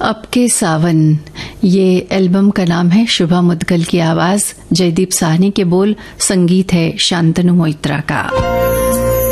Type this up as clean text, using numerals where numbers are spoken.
अब के सावन, ये एल्बम का नाम है। शुभा मुद्गल की आवाज, जयदीप साहनी के बोल, संगीत है शांतनु मोइत्रा का।